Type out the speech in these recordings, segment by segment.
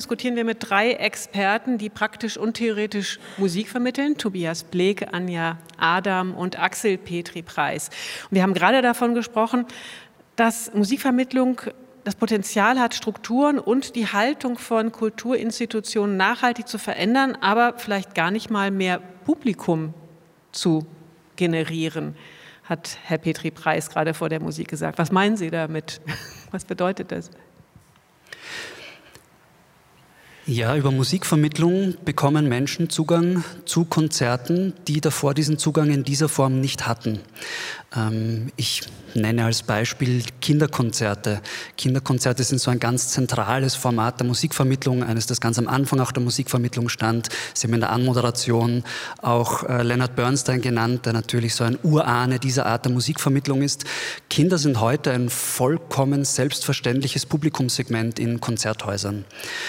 diskutieren wir mit 3 Experten, die praktisch und theoretisch Musik vermitteln. Tobias Bleek, Anja Adam und Axel Petri-Preis. Und wir haben gerade davon gesprochen, dass Musikvermittlung das Potenzial hat, Strukturen und die Haltung von Kulturinstitutionen nachhaltig zu verändern, aber vielleicht gar nicht mal mehr Publikum zu generieren, hat Herr Petri-Preis gerade vor der Musik gesagt. Was meinen Sie damit? Was bedeutet das? Ja, über Musikvermittlung bekommen Menschen Zugang zu Konzerten, die davor diesen Zugang in dieser Form nicht hatten. Ich nenne als Beispiel Kinderkonzerte. Kinderkonzerte sind so ein ganz zentrales Format der Musikvermittlung, eines, das ganz am Anfang auch der Musikvermittlung stand. Sie haben in der Anmoderation auch Leonard Bernstein genannt, der natürlich so ein Urahne dieser Art der Musikvermittlung ist. Kinder sind heute ein vollkommen selbstverständliches Publikumssegment in Konzerthäusern.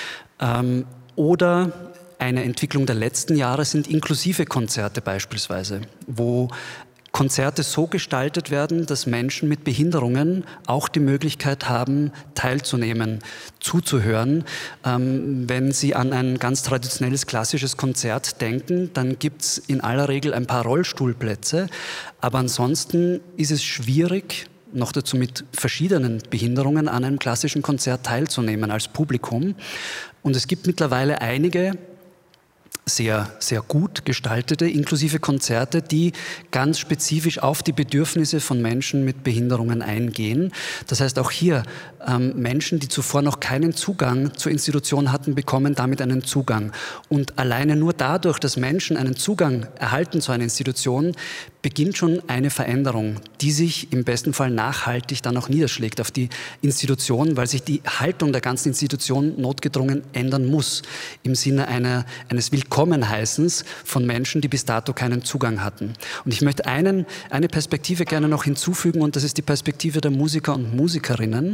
Oder eine Entwicklung der letzten Jahre sind inklusive Konzerte beispielsweise, wo Konzerte so gestaltet werden, dass Menschen mit Behinderungen auch die Möglichkeit haben, teilzunehmen, zuzuhören. Wenn Sie an ein ganz traditionelles klassisches Konzert denken, dann gibt es in aller Regel ein paar Rollstuhlplätze, aber ansonsten ist es schwierig, noch dazu mit verschiedenen Behinderungen an einem klassischen Konzert teilzunehmen als Publikum. Und es gibt mittlerweile einige sehr, sehr gut gestaltete, inklusive Konzerte, die ganz spezifisch auf die Bedürfnisse von Menschen mit Behinderungen eingehen. Das heißt, auch hier Menschen, die zuvor noch keinen Zugang zur Institution hatten, bekommen damit einen Zugang. Und alleine nur dadurch, dass Menschen einen Zugang erhalten zu einer Institution, beginnt schon eine Veränderung, die sich im besten Fall nachhaltig dann auch niederschlägt auf die Institution, weil sich die Haltung der ganzen Institution notgedrungen ändern muss, im Sinne eines Willkommenheißens von Menschen, die bis dato keinen Zugang hatten. Und ich möchte eine Perspektive gerne noch hinzufügen, und das ist die Perspektive der Musiker und Musikerinnen.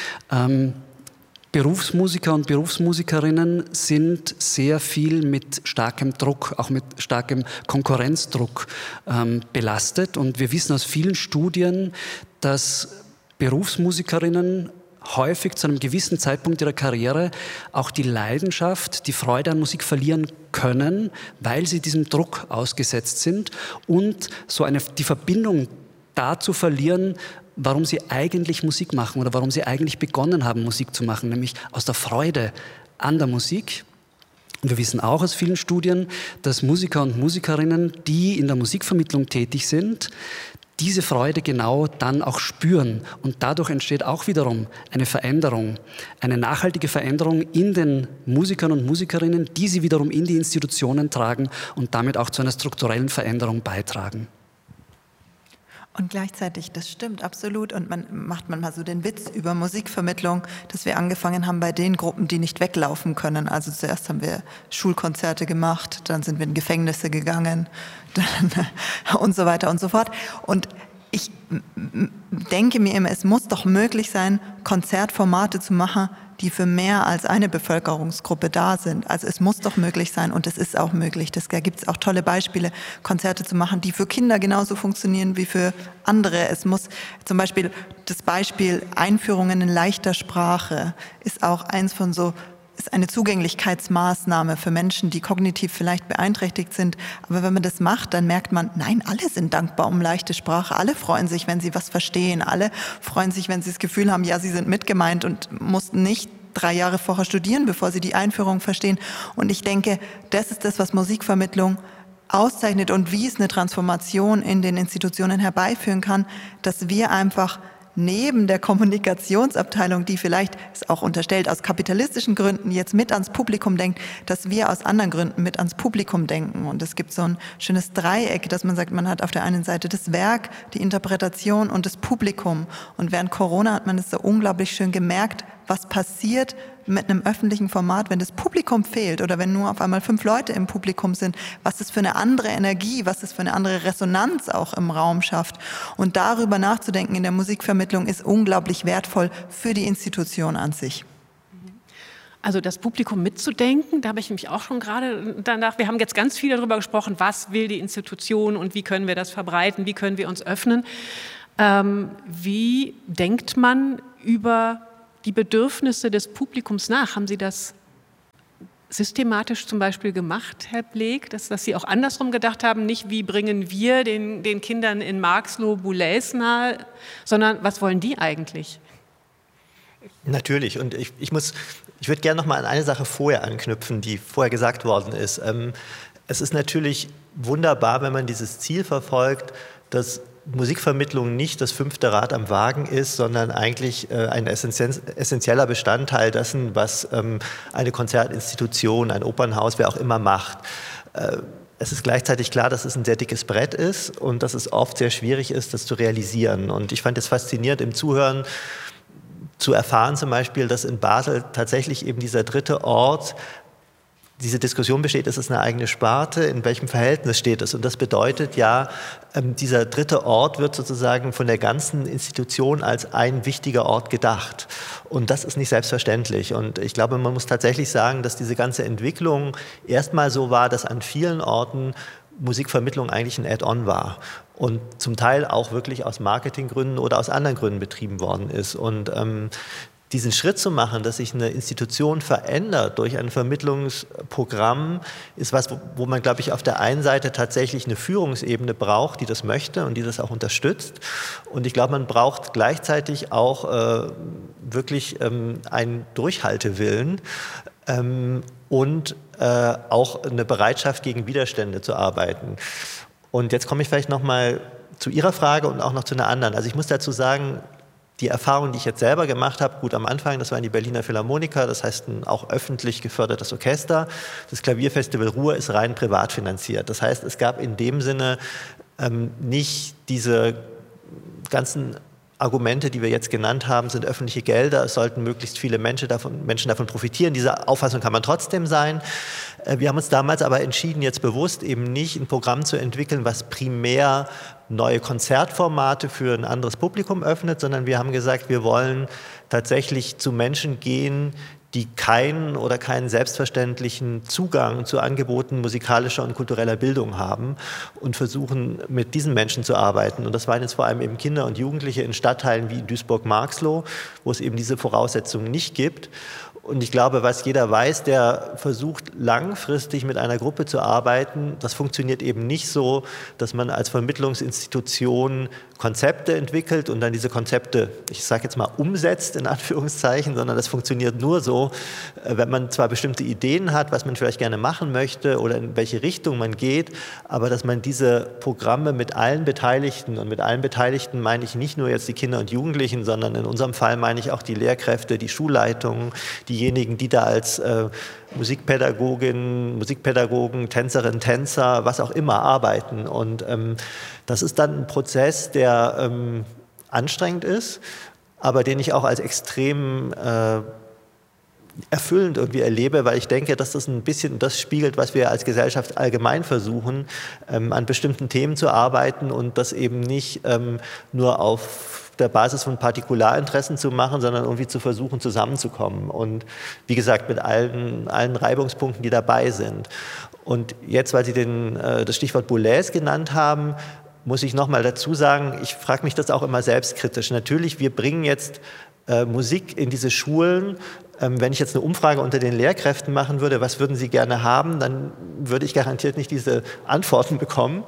Berufsmusiker und Berufsmusikerinnen sind sehr viel mit starkem Druck, auch mit starkem Konkurrenzdruck belastet. Und wir wissen aus vielen Studien, dass Berufsmusikerinnen häufig zu einem gewissen Zeitpunkt ihrer Karriere auch die Leidenschaft, die Freude an Musik verlieren können, weil sie diesem Druck ausgesetzt sind und so die Verbindung dazu verlieren, warum sie eigentlich Musik machen oder warum sie eigentlich begonnen haben, Musik zu machen, nämlich aus der Freude an der Musik. Und wir wissen auch aus vielen Studien, dass Musiker und Musikerinnen, die in der Musikvermittlung tätig sind, diese Freude genau dann auch spüren. Und dadurch entsteht auch wiederum eine Veränderung, eine nachhaltige Veränderung in den Musikern und Musikerinnen, die sie wiederum in die Institutionen tragen und damit auch zu einer strukturellen Veränderung beitragen. Und gleichzeitig, das stimmt absolut, und man macht manchmal so den Witz über Musikvermittlung, dass wir angefangen haben bei den Gruppen, die nicht weglaufen können. Also zuerst haben wir Schulkonzerte gemacht, dann sind wir in Gefängnisse gegangen, dann und so weiter und so fort. Und ich denke mir immer, es muss doch möglich sein, Konzertformate zu machen, die für mehr als eine Bevölkerungsgruppe da sind. Also es muss doch möglich sein, und es ist auch möglich. Da gibt es auch tolle Beispiele, Konzerte zu machen, die für Kinder genauso funktionieren wie für andere. Es muss zum Beispiel das Beispiel Einführungen in leichter Sprache ist auch eins von so, ist eine Zugänglichkeitsmaßnahme für Menschen, die kognitiv vielleicht beeinträchtigt sind. Aber wenn man das macht, dann merkt man, nein, alle sind dankbar um leichte Sprache. Alle freuen sich, wenn sie was verstehen. Alle freuen sich, wenn sie das Gefühl haben, ja, sie sind mitgemeint und mussten nicht 3 Jahre vorher studieren, bevor sie die Einführung verstehen. Und ich denke, das ist das, was Musikvermittlung auszeichnet und wie es eine Transformation in den Institutionen herbeiführen kann, dass wir einfach neben der Kommunikationsabteilung, die vielleicht, ist auch unterstellt, aus kapitalistischen Gründen jetzt mit ans Publikum denkt, dass wir aus anderen Gründen mit ans Publikum denken. Und es gibt so ein schönes Dreieck, dass man sagt, man hat auf der einen Seite das Werk, die Interpretation und das Publikum. Und während Corona hat man es so unglaublich schön gemerkt, was passiert mit einem öffentlichen Format, wenn das Publikum fehlt oder wenn nur auf einmal 5 Leute im Publikum sind, was das für eine andere Energie, was das für eine andere Resonanz auch im Raum schafft. Und darüber nachzudenken in der Musikvermittlung ist unglaublich wertvoll für die Institution an sich. Also das Publikum mitzudenken, da habe ich mich auch schon gerade danach, wir haben jetzt ganz viel darüber gesprochen, was will die Institution und wie können wir das verbreiten, wie können wir uns öffnen. Wie denkt man über die Bedürfnisse des Publikums nach? Haben Sie das systematisch zum Beispiel gemacht, Herr Bleek, dass Sie auch andersrum gedacht haben, nicht wie bringen wir den Kindern in Marxloh Boulez nahe, sondern was wollen die eigentlich? Natürlich, und ich würde gerne noch mal an eine Sache vorher anknüpfen, die vorher gesagt worden ist. Es ist natürlich wunderbar, wenn man dieses Ziel verfolgt, dass Musikvermittlung nicht das 5. Rad am Wagen ist, sondern eigentlich ein essentieller Bestandteil dessen, was eine Konzertinstitution, ein Opernhaus, wer auch immer macht. Es ist gleichzeitig klar, dass es ein sehr dickes Brett ist und dass es oft sehr schwierig ist, das zu realisieren. Und ich fand es faszinierend im Zuhören zu erfahren zum Beispiel, dass in Basel tatsächlich eben dieser dritte Ort, diese Diskussion besteht, ist es eine eigene Sparte, in welchem Verhältnis steht es? Und das bedeutet ja, dieser dritte Ort wird sozusagen von der ganzen Institution als ein wichtiger Ort gedacht. Und das ist nicht selbstverständlich. Und ich glaube, man muss tatsächlich sagen, dass diese ganze Entwicklung erstmal so war, dass an vielen Orten Musikvermittlung eigentlich ein Add-on war und zum Teil auch wirklich aus Marketinggründen oder aus anderen Gründen betrieben worden ist. Und diesen Schritt zu machen, dass sich eine Institution verändert durch ein Vermittlungsprogramm, ist was, wo man, glaube ich, auf der einen Seite tatsächlich eine Führungsebene braucht, die das möchte und die das auch unterstützt. Und ich glaube, man braucht gleichzeitig auch wirklich einen Durchhaltewillen und auch eine Bereitschaft, gegen Widerstände zu arbeiten. Und jetzt komme ich vielleicht noch mal zu Ihrer Frage und auch noch zu einer anderen. Also ich muss dazu sagen, die Erfahrung, die ich jetzt selber gemacht habe, gut am Anfang, das waren die Berliner Philharmoniker, das heißt ein auch öffentlich gefördertes Orchester. Das Klavierfestival Ruhr ist rein privat finanziert. Das heißt, es gab in dem Sinne nicht diese ganzen Argumente, die wir jetzt genannt haben, sind öffentliche Gelder, es sollten möglichst viele Menschen davon profitieren. Diese Auffassung kann man trotzdem sein. Wir haben uns damals aber entschieden, jetzt bewusst eben nicht ein Programm zu entwickeln, was primär neue Konzertformate für ein anderes Publikum öffnet, sondern wir haben gesagt, wir wollen tatsächlich zu Menschen gehen, die keinen oder keinen selbstverständlichen Zugang zu Angeboten musikalischer und kultureller Bildung haben und versuchen, mit diesen Menschen zu arbeiten. Und das waren jetzt vor allem eben Kinder und Jugendliche in Stadtteilen wie Duisburg-Marxloh, wo es eben diese Voraussetzungen nicht gibt. Und ich glaube, was jeder weiß, der versucht langfristig mit einer Gruppe zu arbeiten, das funktioniert eben nicht so, dass man als Vermittlungsinstitution Konzepte entwickelt und dann diese Konzepte, ich sage jetzt mal, umsetzt in Anführungszeichen, sondern das funktioniert nur so, wenn man zwar bestimmte Ideen hat, was man vielleicht gerne machen möchte oder in welche Richtung man geht, aber dass man diese Programme mit allen Beteiligten, und mit allen Beteiligten meine ich nicht nur jetzt die Kinder und Jugendlichen, sondern in unserem Fall meine ich auch die Lehrkräfte, die Schulleitungen, diejenigen, die da als Musikpädagogen, Tänzerinnen, Tänzer, was auch immer arbeiten. Und das ist dann ein Prozess, der anstrengend ist, aber den ich auch als extrem erfüllend irgendwie erlebe, weil ich denke, dass das ein bisschen das spiegelt, was wir als Gesellschaft allgemein versuchen, an bestimmten Themen zu arbeiten und das eben nicht nur auf der Basis von Partikularinteressen zu machen, sondern irgendwie zu versuchen, zusammenzukommen. Und wie gesagt, mit allen Reibungspunkten, die dabei sind. Und jetzt, weil Sie das Stichwort Boulez genannt haben, muss ich noch mal dazu sagen, ich frage mich das auch immer selbstkritisch. Natürlich, wir bringen jetzt Musik in diese Schulen. Wenn ich jetzt eine Umfrage unter den Lehrkräften machen würde, was würden Sie gerne haben, dann würde ich garantiert nicht diese Antworten bekommen.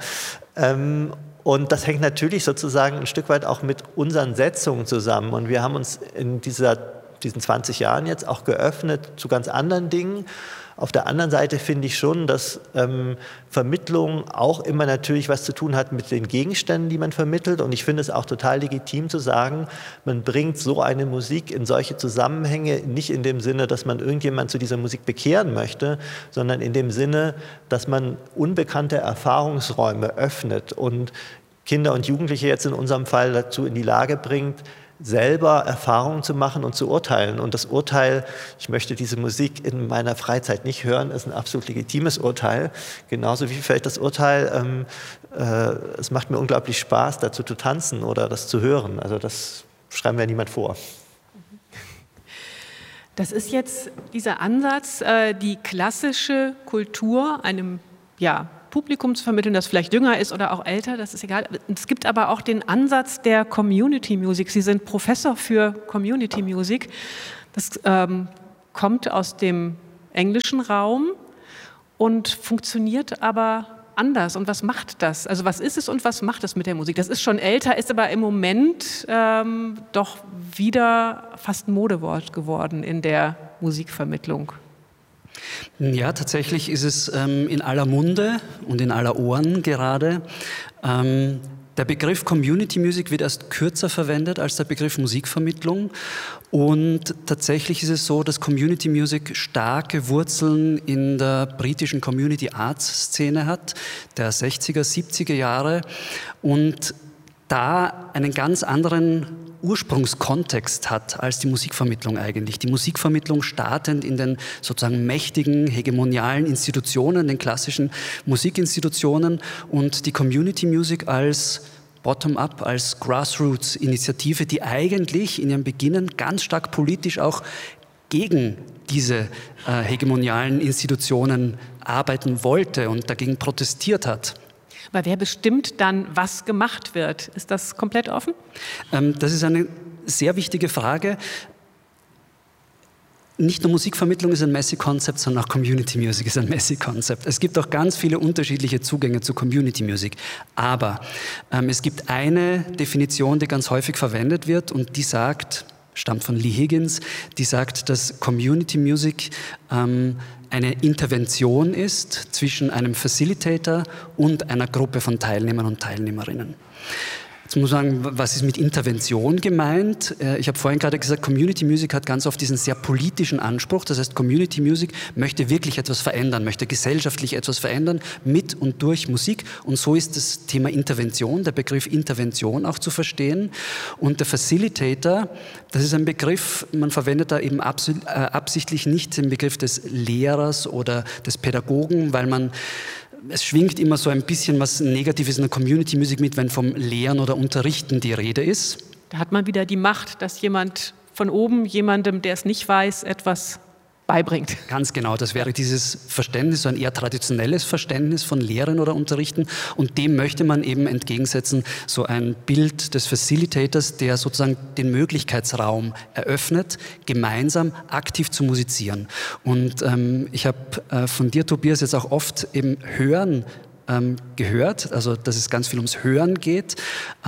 Und das hängt natürlich sozusagen ein Stück weit auch mit unseren Setzungen zusammen. Und wir haben uns in diesen 20 Jahren jetzt auch geöffnet zu ganz anderen Dingen. Auf der anderen Seite finde ich schon, dass Vermittlung auch immer natürlich was zu tun hat mit den Gegenständen, die man vermittelt. Und ich finde es auch total legitim zu sagen, man bringt so eine Musik in solche Zusammenhänge, nicht in dem Sinne, dass man irgendjemand zu dieser Musik bekehren möchte, sondern in dem Sinne, dass man unbekannte Erfahrungsräume öffnet und Kinder und Jugendliche jetzt in unserem Fall dazu in die Lage bringt, selber Erfahrungen zu machen und zu urteilen. Und das Urteil, ich möchte diese Musik in meiner Freizeit nicht hören, ist ein absolut legitimes Urteil. Genauso wie vielleicht das Urteil, es macht mir unglaublich Spaß, dazu zu tanzen oder das zu hören. Also das schreiben wir niemand vor. Das ist jetzt dieser Ansatz, die klassische Kultur einem Publikum zu vermitteln, das vielleicht jünger ist oder auch älter, das ist egal. Es gibt aber auch den Ansatz der Community Music. Sie sind Professor für Community Music. Das kommt aus dem englischen Raum und funktioniert aber anders. Und was macht das? Also was ist es und was macht es mit der Musik? Das ist schon älter, ist aber im Moment doch wieder fast ein Modewort geworden in der Musikvermittlung. Ja, tatsächlich ist es in aller Munde und in aller Ohren gerade. Der Begriff Community Music wird erst kürzer verwendet als der Begriff Musikvermittlung. Und tatsächlich ist es so, dass Community Music starke Wurzeln in der britischen Community Arts Szene hat, der 60er, 70er Jahre. Und da einen ganz anderen Ursprungskontext hat als die Musikvermittlung eigentlich. Die Musikvermittlung startend in den sozusagen mächtigen, hegemonialen Institutionen, den klassischen Musikinstitutionen, und die Community Music als Bottom-up, als Grassroots-Initiative, die eigentlich in ihrem Beginnen ganz stark politisch auch gegen diese hegemonialen Institutionen arbeiten wollte und dagegen protestiert hat. Aber wer bestimmt dann, was gemacht wird? Ist das komplett offen? Das ist eine sehr wichtige Frage. Nicht nur Musikvermittlung ist ein Messy-Concept, sondern auch Community Music ist ein Messy-Concept. Es gibt auch ganz viele unterschiedliche Zugänge zu Community Music. Aber es gibt eine Definition, die ganz häufig verwendet wird und die sagt, stammt von Lee Higgins, die sagt, dass Community Music eine Intervention ist zwischen einem Facilitator und einer Gruppe von Teilnehmern und Teilnehmerinnen. Jetzt muss man sagen, was ist mit Intervention gemeint? Ich habe vorhin gerade gesagt, Community Music hat ganz oft diesen sehr politischen Anspruch. Das heißt, Community Music möchte wirklich etwas verändern, möchte gesellschaftlich etwas verändern mit und durch Musik. Und so ist das Thema Intervention, der Begriff Intervention auch zu verstehen. Und der Facilitator, das ist ein Begriff, man verwendet da eben absichtlich nicht den Begriff des Lehrers oder des Pädagogen, weil es schwingt immer so ein bisschen was Negatives in der Community Music mit, wenn vom Lehren oder Unterrichten die Rede ist. Da hat man wieder die Macht, dass jemand von oben jemandem, der es nicht weiß, etwas beibringt. Ganz genau, das wäre dieses Verständnis, so ein eher traditionelles Verständnis von Lehren oder Unterrichten, und dem möchte man eben entgegensetzen, so ein Bild des Facilitators, der sozusagen den Möglichkeitsraum eröffnet, gemeinsam aktiv zu musizieren. Und ich habe von dir, Tobias, jetzt auch oft eben Hören gehört, also dass es ganz viel ums Hören geht,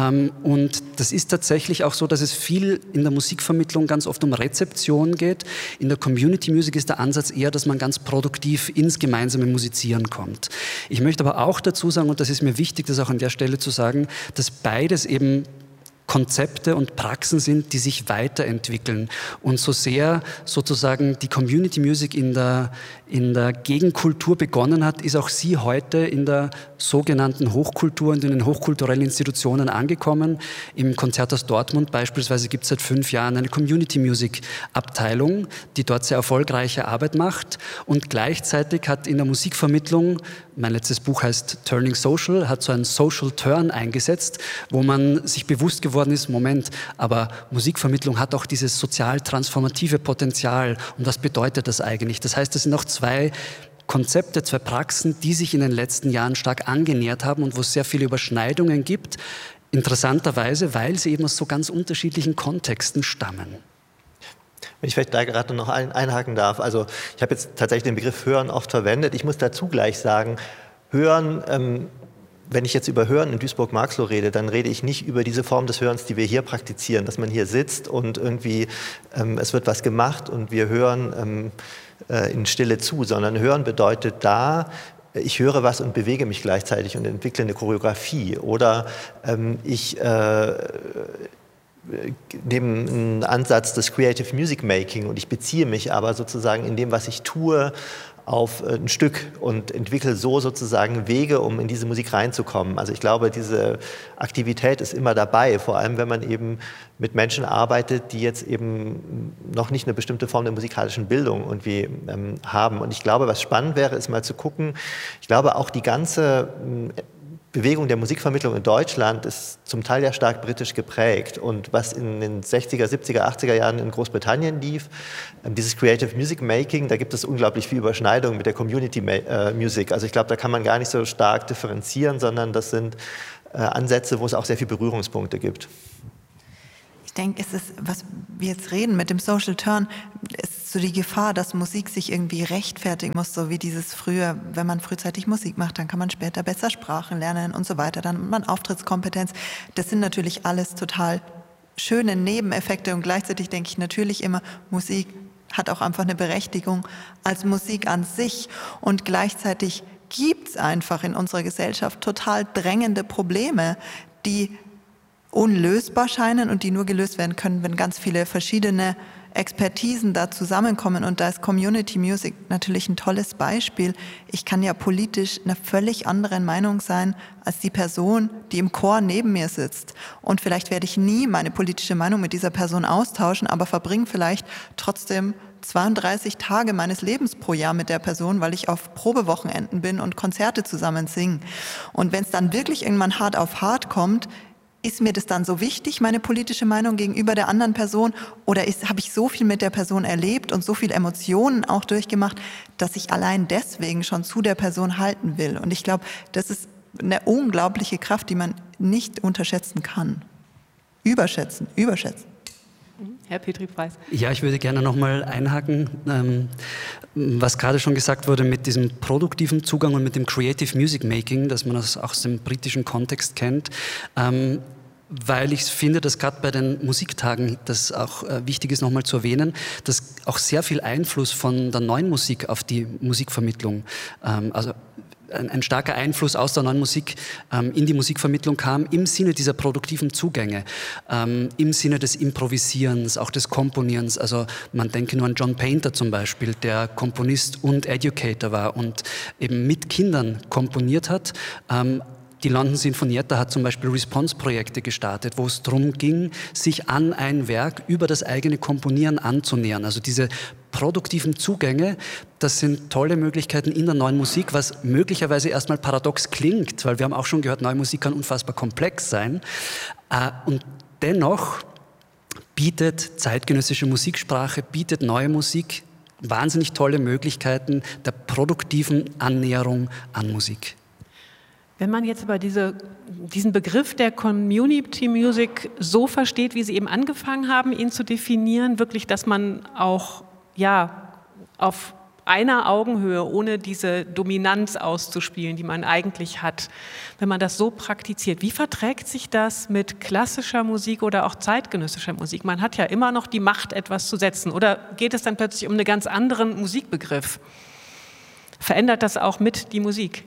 und das ist tatsächlich auch so, dass es viel in der Musikvermittlung ganz oft um Rezeption geht. In der Community Music ist der Ansatz eher, dass man ganz produktiv ins gemeinsame Musizieren kommt. Ich möchte aber auch dazu sagen, und das ist mir wichtig, das auch an der Stelle zu sagen, dass beides eben Konzepte und Praxen sind, die sich weiterentwickeln. Und so sehr sozusagen die Community Music in der Gegenkultur begonnen hat, ist auch sie heute in der sogenannten Hochkultur und in den hochkulturellen Institutionen angekommen. Im Konzerthaus Dortmund beispielsweise gibt es seit 5 Jahren eine Community Music Abteilung, die dort sehr erfolgreiche Arbeit macht. Und gleichzeitig hat in der Musikvermittlung, mein letztes Buch heißt Turning Social, hat so einen Social Turn eingesetzt, wo man sich bewusst geworden ist, Moment, aber Musikvermittlung hat auch dieses sozial transformative Potenzial. Und was bedeutet das eigentlich? Das heißt, es sind auch 2 Konzepte, 2 Praxen, die sich in den letzten Jahren stark angenähert haben und wo es sehr viele Überschneidungen gibt. Interessanterweise, weil sie eben aus so ganz unterschiedlichen Kontexten stammen. Wenn ich vielleicht da gerade noch einhaken darf, also ich habe jetzt tatsächlich den Begriff Hören oft verwendet. Ich muss dazu gleich sagen, Hören, wenn ich jetzt über Hören in Duisburg-Marxloh rede, dann rede ich nicht über diese Form des Hörens, die wir hier praktizieren, dass man hier sitzt und irgendwie es wird was gemacht und wir hören in Stille zu, sondern Hören bedeutet da, ich höre was und bewege mich gleichzeitig und entwickle eine Choreografie, oder ich nehme einen Ansatz des Creative Music Making und ich beziehe mich aber sozusagen in dem, was ich tue, auf ein Stück und entwickle so sozusagen Wege, um in diese Musik reinzukommen. Also ich glaube, diese Aktivität ist immer dabei, vor allem wenn man eben mit Menschen arbeitet, die jetzt eben noch nicht eine bestimmte Form der musikalischen Bildung irgendwie haben. Und ich glaube, was spannend wäre, ist mal zu gucken, ich glaube auch die ganze Bewegung der Musikvermittlung in Deutschland ist zum Teil ja stark britisch geprägt. Und was in den 60er, 70er, 80er Jahren in Großbritannien lief, dieses Creative Music Making, da gibt es unglaublich viel Überschneidung mit der Community Music. Also ich glaube, da kann man gar nicht so stark differenzieren, sondern das sind Ansätze, wo es auch sehr viele Berührungspunkte gibt. Ich denke, es ist, was wir jetzt reden mit dem Social Turn, ist so die Gefahr, dass Musik sich irgendwie rechtfertigen muss, so wie dieses früher, wenn man frühzeitig Musik macht, dann kann man später besser Sprachen lernen und so weiter, dann hat man Auftrittskompetenz. Das sind natürlich alles total schöne Nebeneffekte und gleichzeitig denke ich natürlich immer, Musik hat auch einfach eine Berechtigung als Musik an sich und gleichzeitig gibt es einfach in unserer Gesellschaft total drängende Probleme, die unlösbar scheinen und die nur gelöst werden können, wenn ganz viele verschiedene Expertisen da zusammenkommen. Und da ist Community Music natürlich ein tolles Beispiel. Ich kann ja politisch einer völlig anderen Meinung sein als die Person, die im Chor neben mir sitzt. Und vielleicht werde ich nie meine politische Meinung mit dieser Person austauschen, aber verbringe vielleicht trotzdem 32 Tage meines Lebens pro Jahr mit der Person, weil ich auf Probewochenenden bin und Konzerte zusammen singen. Und wenn es dann wirklich irgendwann hart auf hart kommt, ist mir das dann so wichtig, meine politische Meinung gegenüber der anderen Person? Oder habe ich so viel mit der Person erlebt und so viele Emotionen auch durchgemacht, dass ich allein deswegen schon zu der Person halten will? Und ich glaube, das ist eine unglaubliche Kraft, die man nicht unterschätzen kann. Überschätzen. Herr Petri-Preis. Ja, ich würde gerne nochmal einhaken, was gerade schon gesagt wurde mit diesem produktiven Zugang und mit dem Creative Music Making, dass man das auch aus dem britischen Kontext kennt, weil ich finde, dass gerade bei den Musiktagen das auch wichtig ist, nochmal zu erwähnen, dass auch sehr viel Einfluss von der neuen Musik auf die Musikvermittlung, also ein starker Einfluss aus der neuen Musik in die Musikvermittlung kam, im Sinne dieser produktiven Zugänge, im Sinne des Improvisierens, auch des Komponierens. Also man denke nur an John Painter zum Beispiel, der Komponist und Educator war und eben mit Kindern komponiert hat. Die London Sinfonietta hat zum Beispiel Response-Projekte gestartet, wo es darum ging, sich an ein Werk über das eigene Komponieren anzunähern. Also diese produktiven Zugänge, das sind tolle Möglichkeiten in der neuen Musik, was möglicherweise erstmal paradox klingt, weil wir haben auch schon gehört, neue Musik kann unfassbar komplex sein. Und dennoch bietet zeitgenössische Musiksprache, bietet neue Musik wahnsinnig tolle Möglichkeiten der produktiven Annäherung an Musik. Wenn man jetzt aber diesen Begriff der Community Music so versteht, wie Sie eben angefangen haben, ihn zu definieren, wirklich, dass man auch auf einer Augenhöhe, ohne diese Dominanz auszuspielen, die man eigentlich hat, wenn man das so praktiziert, wie verträgt sich das mit klassischer Musik oder auch zeitgenössischer Musik? Man hat ja immer noch die Macht, etwas zu setzen. Oder geht es dann plötzlich um einen ganz anderen Musikbegriff? Verändert das auch mit die Musik?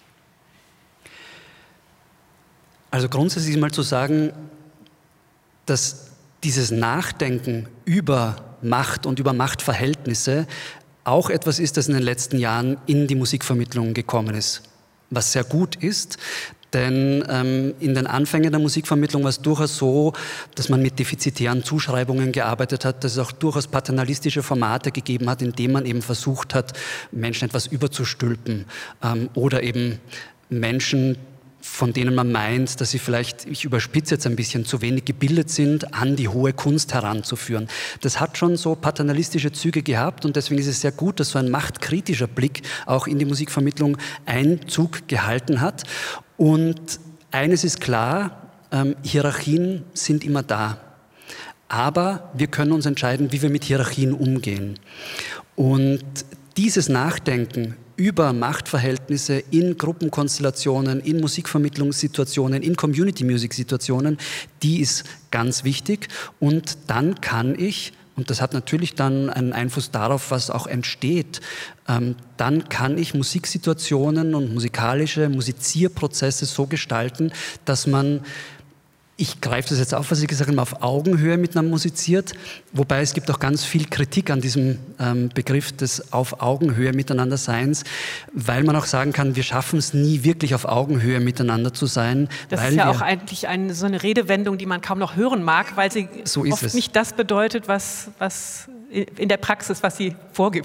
Also grundsätzlich mal zu sagen, dass dieses Nachdenken über Macht und über Machtverhältnisse auch etwas ist, das in den letzten Jahren in die Musikvermittlung gekommen ist, was sehr gut ist. Denn in den Anfängen der Musikvermittlung war es durchaus so, dass man mit defizitären Zuschreibungen gearbeitet hat, dass es auch durchaus paternalistische Formate gegeben hat, in denen man eben versucht hat, Menschen etwas überzustülpen oder eben Menschen, von denen man meint, dass sie vielleicht, ich überspitze jetzt ein bisschen, zu wenig gebildet sind, an die hohe Kunst heranzuführen. Das hat schon so paternalistische Züge gehabt und deswegen ist es sehr gut, dass so ein machtkritischer Blick auch in die Musikvermittlung Einzug gehalten hat. Und eines ist klar, Hierarchien sind immer da. Aber wir können uns entscheiden, wie wir mit Hierarchien umgehen. Und dieses Nachdenken über Machtverhältnisse in Gruppenkonstellationen, in Musikvermittlungssituationen, in Community-Music-Situationen, die ist ganz wichtig. Und dann kann ich, und das hat natürlich dann einen Einfluss darauf, was auch entsteht, dann kann ich Musiksituationen und Musizierprozesse so gestalten, dass man, ich greife das jetzt auf, was Sie gesagt haben, auf Augenhöhe miteinander musiziert, wobei es gibt auch ganz viel Kritik an diesem Begriff des auf Augenhöhe miteinander Seins, weil man auch sagen kann, wir schaffen es nie wirklich auf Augenhöhe miteinander zu sein. Das ist ja auch eigentlich so eine Redewendung, die man kaum noch hören mag, weil sie oft nicht das bedeutet, was in der Praxis, was sie vorgibt.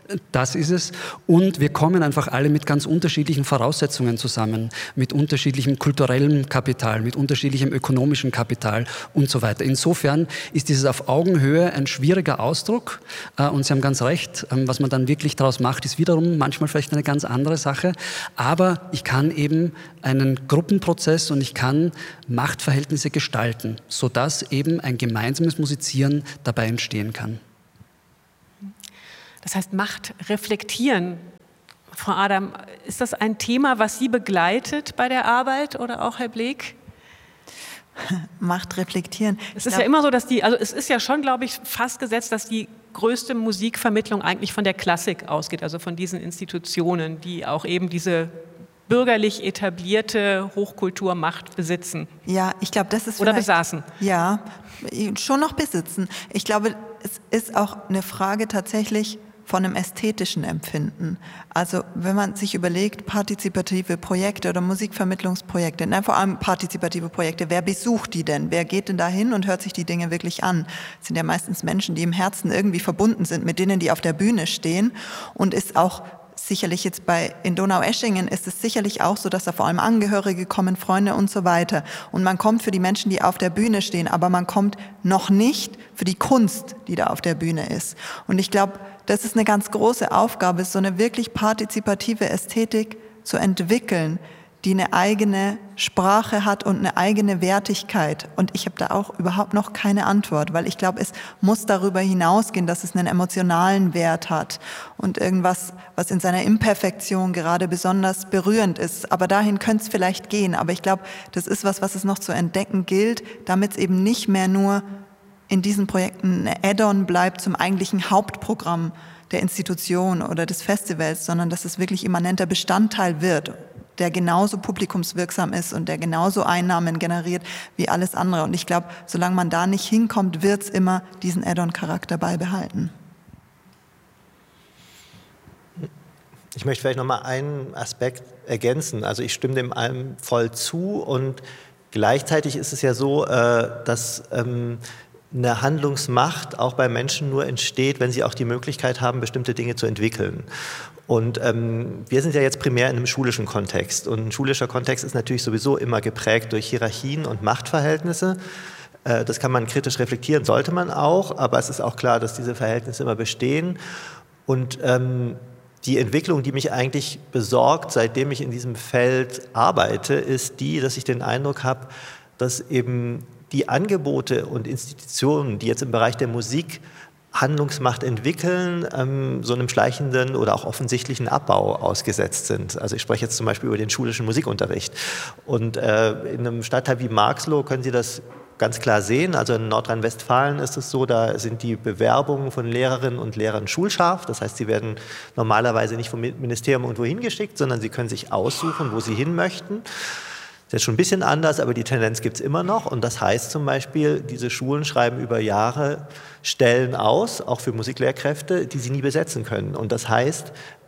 Das ist es. Und wir kommen einfach alle mit ganz unterschiedlichen Voraussetzungen zusammen, mit unterschiedlichem kulturellem Kapital, mit unterschiedlichem ökonomischem Kapital und so weiter. Insofern ist dieses auf Augenhöhe ein schwieriger Ausdruck. Und Sie haben ganz recht, was man dann wirklich daraus macht, ist wiederum manchmal vielleicht eine ganz andere Sache. Aber ich kann eben einen Gruppenprozess und ich kann Machtverhältnisse gestalten, sodass eben ein gemeinsames Musizieren dabei entstehen kann. Das heißt, Macht reflektieren. Frau Adam, ist das ein Thema, was Sie begleitet bei der Arbeit oder auch Herr Bleek? Macht reflektieren. Es ist ja immer so, dass es ist ja schon, glaube ich, fast gesetzt, dass die größte Musikvermittlung eigentlich von der Klassik ausgeht, also von diesen Institutionen, die auch eben diese bürgerlich etablierte Hochkulturmacht besitzen. Ja, ich glaube, das ist oder besaßen. Ja, schon noch besitzen. Ich glaube, es ist auch eine Frage tatsächlich von einem ästhetischen Empfinden. Also wenn man sich überlegt, partizipative Projekte oder Musikvermittlungsprojekte, vor allem partizipative Projekte, wer besucht die denn? Wer geht denn da hin und hört sich die Dinge wirklich an? Das sind ja meistens Menschen, die im Herzen irgendwie verbunden sind mit denen, die auf der Bühne stehen, und ist auch sicherlich jetzt in Donaueschingen ist es sicherlich auch so, dass da vor allem Angehörige kommen, Freunde und so weiter. Und man kommt für die Menschen, die auf der Bühne stehen, aber man kommt noch nicht für die Kunst, die da auf der Bühne ist. Und ich glaube, das ist eine ganz große Aufgabe, so eine wirklich partizipative Ästhetik zu entwickeln, die eine eigene Sprache hat und eine eigene Wertigkeit. Und ich habe da auch überhaupt noch keine Antwort, weil ich glaube, es muss darüber hinausgehen, dass es einen emotionalen Wert hat und irgendwas, was in seiner Imperfektion gerade besonders berührend ist. Aber dahin könnte es vielleicht gehen. Aber ich glaube, das ist was es noch zu entdecken gilt, damit es eben nicht mehr nur in diesen Projekten ein Add-on bleibt zum eigentlichen Hauptprogramm der Institution oder des Festivals, sondern dass es wirklich immanenter Bestandteil wird, der genauso publikumswirksam ist und der genauso Einnahmen generiert wie alles andere. Und ich glaube, solange man da nicht hinkommt, wird es immer diesen Add-on-Charakter beibehalten. Ich möchte vielleicht noch mal einen Aspekt ergänzen. Also ich stimme dem allem voll zu, und gleichzeitig ist es ja so, dass eine Handlungsmacht auch bei Menschen nur entsteht, wenn sie auch die Möglichkeit haben, bestimmte Dinge zu entwickeln. Und wir sind ja jetzt primär in einem schulischen Kontext. Und ein schulischer Kontext ist natürlich sowieso immer geprägt durch Hierarchien und Machtverhältnisse. Das kann man kritisch reflektieren, sollte man auch. Aber es ist auch klar, dass diese Verhältnisse immer bestehen. Und die Entwicklung, die mich eigentlich besorgt, seitdem ich in diesem Feld arbeite, ist die, dass ich den Eindruck habe, dass eben die Angebote und Institutionen, die jetzt im Bereich der Musik Handlungsmacht entwickeln, so einem schleichenden oder auch offensichtlichen Abbau ausgesetzt sind. Also ich spreche jetzt zum Beispiel über den schulischen Musikunterricht. Und in einem Stadtteil wie Marxloh können Sie das ganz klar sehen. Also in Nordrhein-Westfalen ist es so, da sind die Bewerbungen von Lehrerinnen und Lehrern schulscharf. Das heißt, sie werden normalerweise nicht vom Ministerium irgendwo hingeschickt, sondern sie können sich aussuchen, wo sie hin möchten. Das ist schon ein bisschen anders, aber die Tendenz gibt es immer noch. Und das heißt zum Beispiel, diese Schulen schreiben über Jahre Stellen aus, auch für Musiklehrkräfte, die sie nie besetzen können. Und das heißt,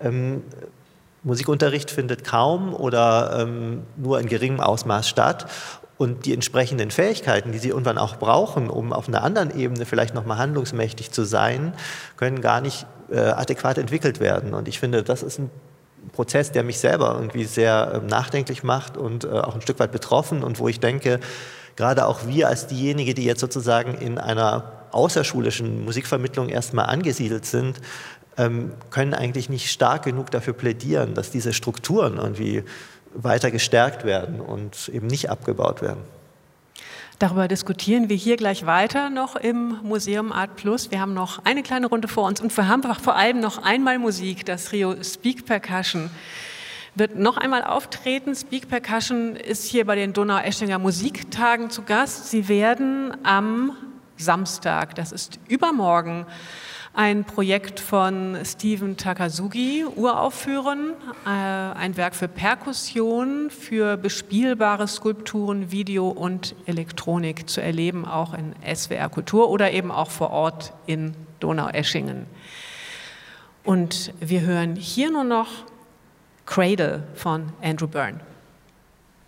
Musikunterricht findet kaum oder nur in geringem Ausmaß statt. Und die entsprechenden Fähigkeiten, die sie irgendwann auch brauchen, um auf einer anderen Ebene vielleicht nochmal handlungsmächtig zu sein, können gar nicht adäquat entwickelt werden. Und ich finde, das ist ein Prozess, der mich selber irgendwie sehr nachdenklich macht und auch ein Stück weit betroffen, und wo ich denke, gerade auch wir als diejenigen, die jetzt sozusagen in einer außerschulischen Musikvermittlung erstmal angesiedelt sind, können eigentlich nicht stark genug dafür plädieren, dass diese Strukturen irgendwie weiter gestärkt werden und eben nicht abgebaut werden. Darüber diskutieren wir hier gleich weiter noch im Museum Art Plus. Wir haben noch eine kleine Runde vor uns und wir haben vor allem noch einmal Musik. Das Trio Speak Percussion wird noch einmal auftreten. Speak Percussion ist hier bei den Donaueschinger Musiktagen zu Gast. Sie werden am Samstag, das ist übermorgen, ein Projekt von Steven Takasugi uraufführen, ein Werk für Perkussion, für bespielbare Skulpturen, Video und Elektronik zu erleben, auch in SWR Kultur oder eben auch vor Ort in Donaueschingen. Und wir hören hier nur noch Cradle von Andrew Byrne.